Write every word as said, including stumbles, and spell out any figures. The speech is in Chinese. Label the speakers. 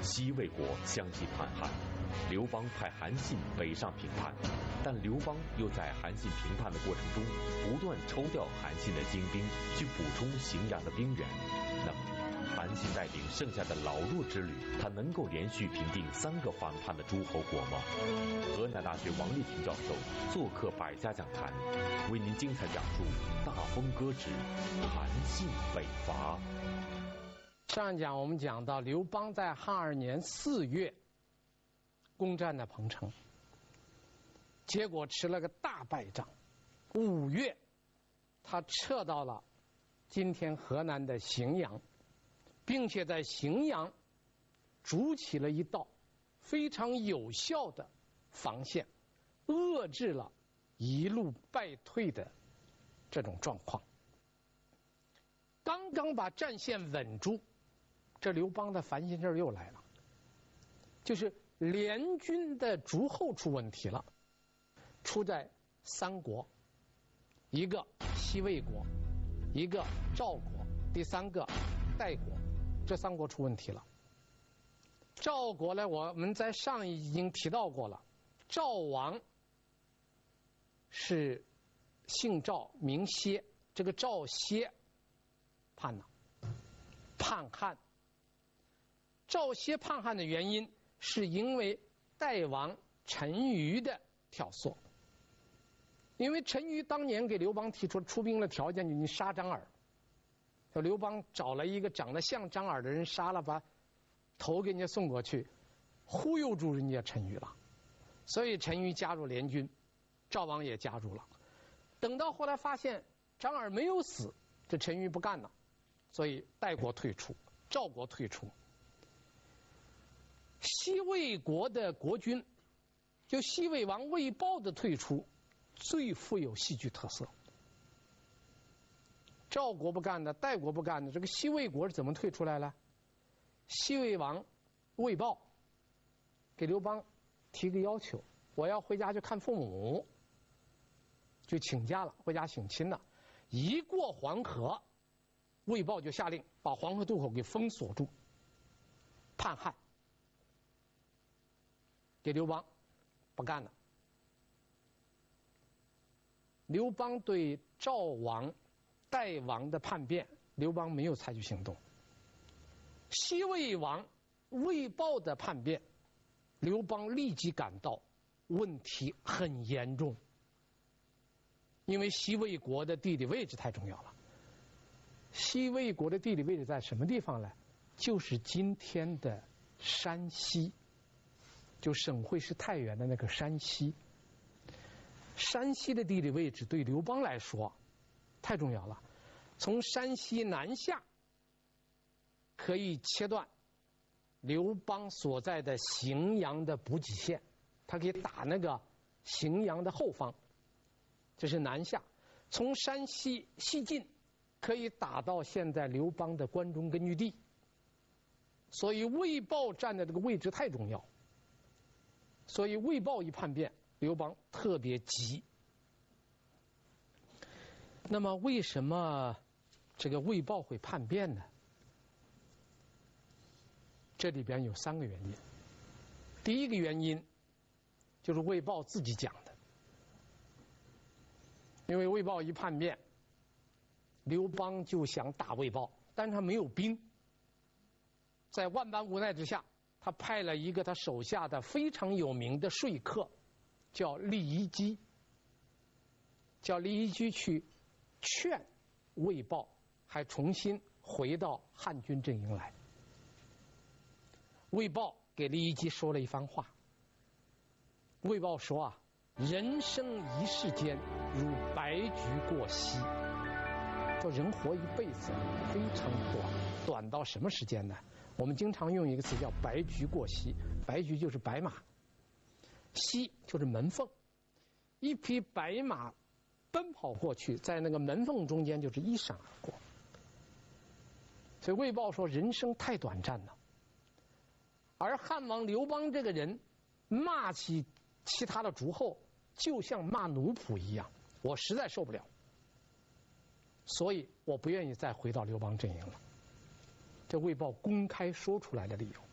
Speaker 1: 西魏国相继叛汉，刘邦派韩信北上平叛，但刘邦又在韩信平叛的过程中不断抽调韩信的精兵去补充荥阳的兵源。那么，韩信带领剩下的老弱之旅，他能够连续平定三个反叛的诸侯国吗？河南大学王立平教授做客百家讲坛，为您精彩讲述大风歌之韩信北伐。
Speaker 2: 上一讲我们讲到，刘邦在汉二年四月攻占了彭城，结果吃了个大败仗。五月，他撤到了今天河南的荥阳，并且在荥阳筑起了一道非常有效的防线，遏制了一路败退的这种状况。刚刚把战线稳住，这刘邦的烦心事又来了，就是联军的逐后出问题了，出在三国，一个西魏国，一个赵国，第三个代国，这三国出问题了。赵国呢，我们在上一已经提到过了，赵王是姓赵名歇，这个赵歇叛了，叛汉。赵歇叛汉的原因是因为代王陈馀的挑唆，因为陈馀当年给刘邦提出出兵的条件，就你杀张耳，刘邦找了一个长得像张耳的人杀了，把头给人家送过去，忽悠住人家陈馀了，所以陈馀加入联军，赵王也加入了。等到后来发现张耳没有死，这陈馀不干了，所以代国退出，赵国退出。西魏国的国君，就西魏王魏豹的退出，最富有戏剧特色。赵国不干的，代国不干的，这个西魏国是怎么退出来了？西魏王魏豹给刘邦提个要求，我要回家去看父母，就请假了，回家省亲了。一过黄河，魏豹就下令把黄河渡口给封锁住，叛汉。给刘邦不干了。刘邦对赵王、代王的叛变，刘邦没有采取行动。西魏王魏豹的叛变，刘邦立即感到问题很严重，因为西魏国的地理位置太重要了。西魏国的地理位置在什么地方呢？就是今天的山西，就省会是太原的那个山西。山西的地理位置对刘邦来说太重要了，从山西南下可以切断刘邦所在的荥阳的补给线，他可以打那个荥阳的后方，这是南下。从山西西进可以打到现在刘邦的关中根据地，所以魏豹站的这个位置太重要。所以魏豹一叛变，刘邦特别急。那么为什么这个魏豹会叛变呢？这里边有三个原因。第一个原因就是魏豹自己讲的，因为魏豹一叛变，刘邦就想打魏豹，但是他没有兵，在万般无奈之下，他派了一个他手下的非常有名的说客，叫利夷基，叫利夷基去劝魏豹，还重新回到汉军阵营来。魏豹给利夷基说了一番话。魏豹说啊，人生一世间如白驹过隙，说人活一辈子非常短，短到什么时间呢？我们经常用一个词叫白驹过隙，白驹就是白马，隙就是门缝，一匹白马奔跑过去，在那个门缝中间就是一闪而过。所以魏豹说人生太短暂了。而汉王刘邦这个人骂起其他的诸侯就像骂奴仆一样，我实在受不了，所以我不愿意再回到刘邦阵营了。这魏豹公开说出来的理由。